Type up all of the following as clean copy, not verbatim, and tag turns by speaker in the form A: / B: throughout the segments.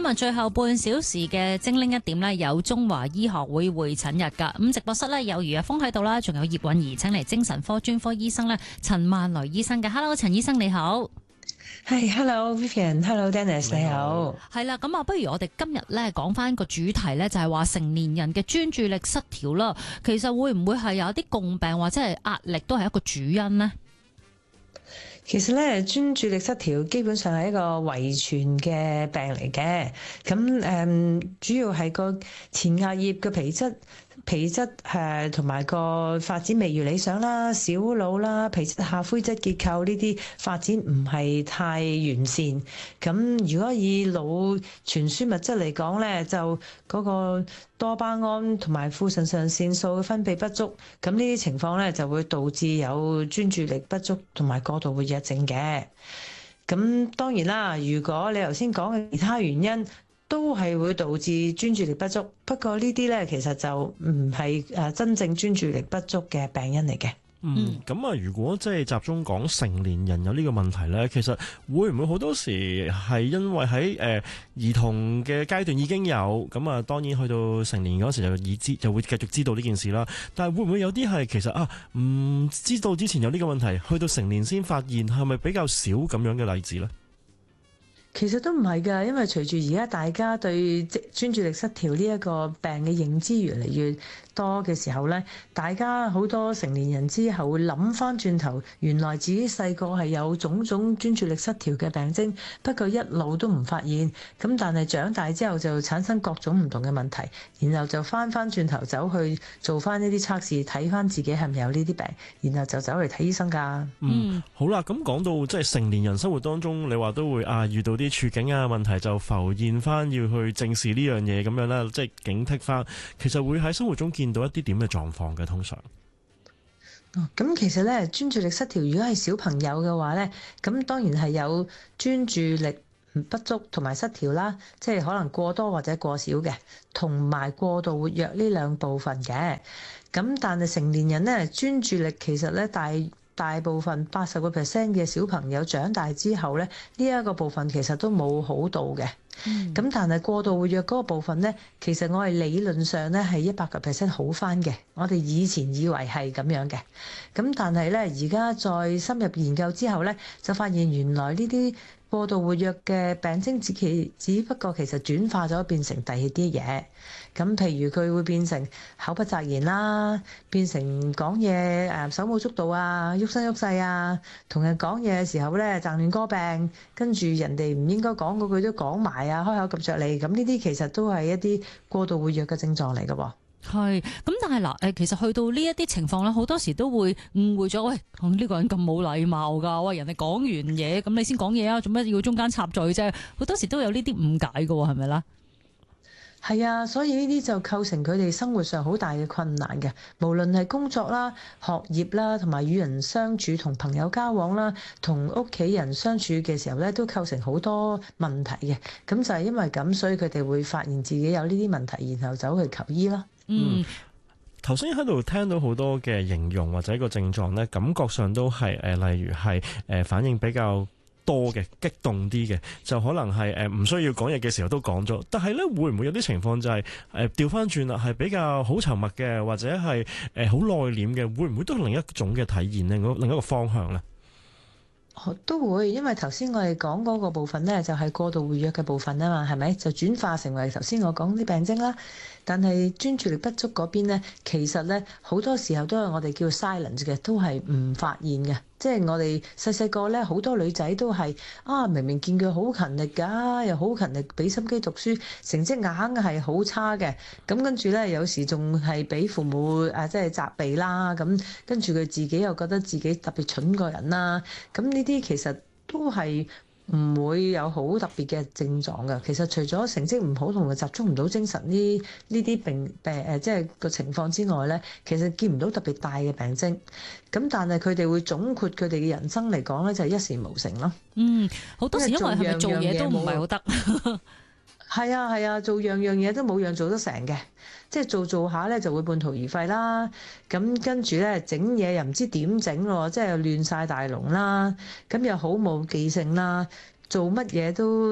A: 今日最後半小時嘅精靈一點呢，有中華醫學會會診日噶。咁直播室呢，有余日峰喺度啦，仲有葉韻儀請嚟精神科專科醫生呢，陳萬雷醫生嘅。Hello， 陳醫生你好。
B: 係，Hello Vivian，Hello Dennis，你好。
A: 係啦，咁啊，不如我哋今日咧講翻個主題咧，就係話成年人嘅專注力失調啦。其實會唔會係有啲共病或者係壓力都係一個主因呢？
B: 其實咧，專注力失調基本上係一個遺傳嘅病嚟嘅。咁主要係個前額葉嘅皮質同埋個發展未如理想啦，小腦啦、皮質下灰質結構呢啲發展唔係太完善。咁如果以腦傳輸物質嚟講咧，就嗰個多巴胺同埋副腎上腺素嘅分泌不足，咁呢啲情況咧就會導致有專注力不足同埋過度活躍症嘅。咁當然啦，如果你頭先講嘅其他原因，都係會導致專注力不足，不過呢啲咧其實就唔係真正專注力不足嘅病因嚟嘅。
C: 咁啊，如果即係集中講成年人有呢個問題咧，其實會唔會好多時係因為喺兒童嘅階段已經有，咁啊當然去到成年嗰時就會繼續知道呢件事啦。但係會唔會有啲係其實唔知道之前有呢個問題，去到成年先發現，係咪比較少咁樣嘅例子咧？
B: 其實都唔係㗎，因為隨住而家大家對專注力失調呢一個病嘅認知越嚟越多嘅時候咧，大家好多成年人之後會諗翻轉頭，原來自己細個係有種種專注力失調嘅病徵，不過一路都唔發現。咁但係長大之後就產生各種唔同嘅問題，然後就翻轉頭走去做翻呢啲測試，睇翻自己係咪有呢啲病，然後就走嚟睇醫生㗎。
C: 好啦，咁講到即係成年人生活當中，你話都會遇到啲處境問題就浮現翻，要去正視呢樣嘢咁樣啦，即係警惕翻。其實會喺生活中見到一啲點嘅狀況嘅，通常。
B: 咁其實咧，專注力失調如果係小朋友嘅話咧，咁當然係有專注力不足同埋失調啦，即係可能過多或者過少嘅，同埋過度活躍呢兩部分嘅。咁但係成年人咧，專注力其實咧大部分80%嘅小朋友長大之後咧，呢一個部分其實都冇好到嘅。咁但係過度活躍嗰個部分咧，其實我係理論上咧係100% 好翻嘅。我哋以前以為係咁樣嘅，咁但係咧而家再深入研究之後咧，就發現原來呢啲過度活躍嘅病徵只不過其實轉化咗變成第二啲嘢。咁譬如佢會變成口不擇言啦，變成講嘢手舞足蹈啊，喐身喐勢啊，同人講嘢嘅時候咧雜亂歌病，跟住人哋唔應該講嗰句都講埋啊，開口及着你。咁呢啲其實都係一啲過度活躍嘅症狀嚟㗎喎。
A: 係，咁但係嗱，其實去到呢一啲情況咧，好多時都會誤會咗，喂，呢個人咁冇禮貌㗎，喂，人哋講完嘢，咁你先講嘢啊，做咩要中間插嘴啫？好多時都有呢啲誤解㗎喎，係咪啦？
B: 係啊，所以呢啲就構成佢哋生活上好大嘅困難嘅，無論係工作啦、學業啦，同埋與人相處、同朋友交往啦、同屋企人相處嘅時候咧，都構成好多問題嘅。咁就係因為咁，所以佢哋會發現自己有呢啲問題，然後走去求醫啦。
C: 頭先喺度聽到好多嘅形容或者個症狀咧，感覺上都係例如係反應比較多嘅、激動啲嘅，就可能係唔需要講嘢嘅時候都講咗。但係咧，會唔會有啲情況就係調翻轉啦，係比較好沉默嘅，或者係好內斂嘅，會唔會都係另一種嘅體現咧？另一個方向咧？
B: 都會，因為頭先我哋講嗰個部分咧，就係過度活躍嘅部分啊嘛，係咪？就轉化成為頭先我講啲病徵啦。但係專注力不足嗰邊咧，其實咧好多時候都係我哋叫 silence 嘅，都係唔發現嘅。即係我哋細個咧，好多女仔都係明明見佢好勤力㗎，又好勤力俾心機讀書，成績硬係好差嘅。咁跟住咧，有時仲係俾父母即係責備啦。咁跟住佢自己又覺得自己特別蠢個人啦。咁呢啲其實都係唔會有好特別嘅症狀㗎。其實除咗成績唔好同埋集中唔到精神呢啲病即係個情況之外咧，其實見唔到特別大嘅病徵。咁但係佢哋會總括佢哋嘅人生嚟講咧，就係一事無成咯。
A: 好多時因為係咪做嘢都唔係好得？
B: 係啊，做樣嘢都冇樣做得成嘅，即係做下咧就會半途而廢啦。咁跟住咧整嘢又唔知點整咯，即係亂晒大龍啦。咁又好冇記性啦，做乜嘢都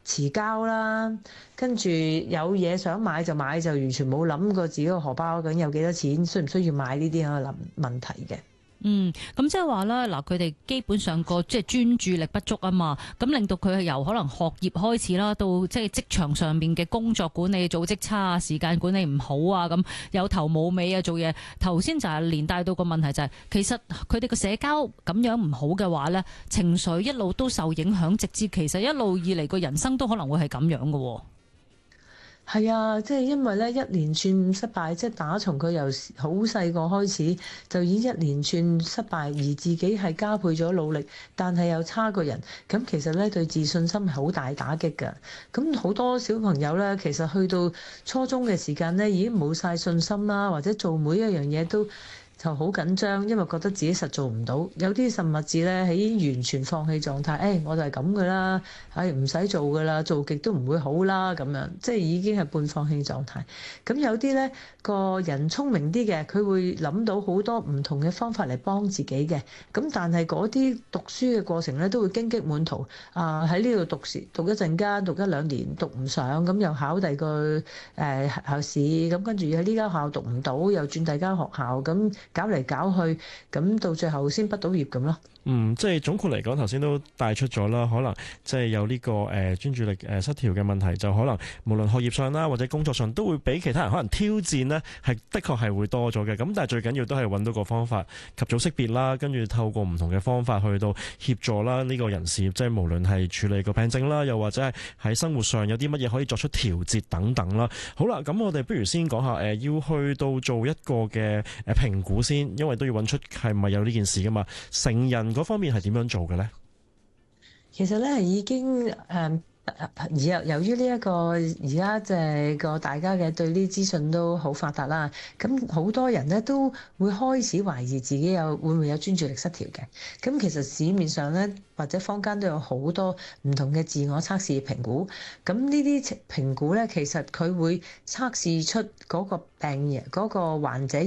B: 遲交啦，跟住有嘢想買就買，就完全冇諗過自己個荷包究竟有幾多錢，需唔需要買呢啲咁嘅問題嘅。
A: 咁即係話咧，嗱，佢哋基本上個即係專注力不足啊嘛，咁令到佢係由可能學業開始啦，到即係職場上面嘅工作管理、組織差啊、時間管理唔好啊，咁有頭冇尾啊，做嘢。頭先就係連帶到個問題就係，其實佢哋個社交咁樣唔好嘅話咧，情緒一路都受影響，直至其實一路以嚟個人生都可能會係咁樣嘅喎。
B: 係啊，即係因為咧一連串失敗，即係打從佢由好細個開始就已經一連串失敗，而自己係加倍咗努力，但係又差過人，咁其實咧對自信心係好大打擊㗎。咁好多小朋友咧，其實去到初中嘅時間咧，已經冇晒信心啦，或者做每一樣嘢都就好緊張，因為覺得自己實做唔到。有啲甚至咧喺完全放棄狀態，我就係咁噶啦，唔使做噶啦，做極都唔會好啦咁樣，即係已經係半放棄狀態。咁有啲咧個人聰明啲嘅，佢會諗到好多唔同嘅方法嚟幫自己嘅。咁但係嗰啲讀書嘅過程咧，都會荊棘滿途喺呢度讀一陣間，讀一兩年讀唔上，咁又考第二個考試，咁跟住喺呢間學校讀唔到，又轉第二間學校，咁搞嚟搞去，咁到最後先畢到業咁咯。
C: 即係總括嚟講，頭先都帶出咗啦，可能即係有呢個專注力失調嘅問題，就可能無論學業上啦，或者工作上，都會比其他人可能挑戰呢，係的確係會多咗嘅。咁但係最緊要都係揾到個方法，及早識別啦，跟住透過唔同嘅方法去到協助啦呢個人士，即係無論係處理個病症啦，又或者係喺生活上有啲乜嘢可以作出調節等等啦。好啦，咁我哋不如先講下要去到做一個嘅評估先，因為都要揾出係咪有呢件事噶嘛。成人嗰方面係點樣做嘅咧？
B: 其實咧已經由於呢一個而家即係個大家嘅對呢啲資訊都好發達啦，咁好多人咧都會開始懷疑自己會唔會有專注力失調嘅。咁其實市面上咧或者坊間都有好多唔同嘅自我測試評估。咁呢啲評估咧，其實佢會測試出嗰個病人嗰個患者